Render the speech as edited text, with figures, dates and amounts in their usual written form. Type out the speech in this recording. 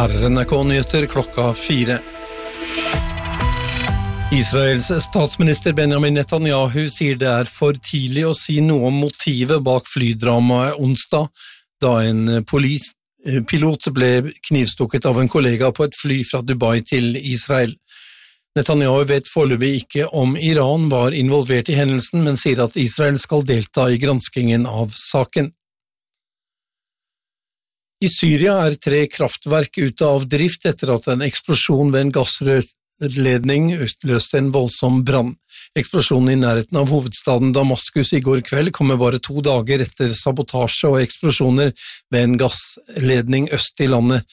Her er NRK-nyheter klokka 4. Israels statsminister Benjamin Netanyahu sier det er for tidlig å si noe om motivet bak flydramaet onsdag, da en pilot ble knivstukket av en kollega på et fly fra Dubai til Israel. Netanyahu vet foreløpig ikke om Iran var involvert i hendelsen, men sier at Israel skal delta i granskingen av saken. I Syria er 3 kraftverk ute av drift etter at en eksplosjon ved en gassledning utløste en voldsom brann. Eksplosjonen i nærheten av hovedstaden Damaskus i går kveld kommer bare 2 dager etter sabotasje og eksplosjoner ved en gassledning øst i landet.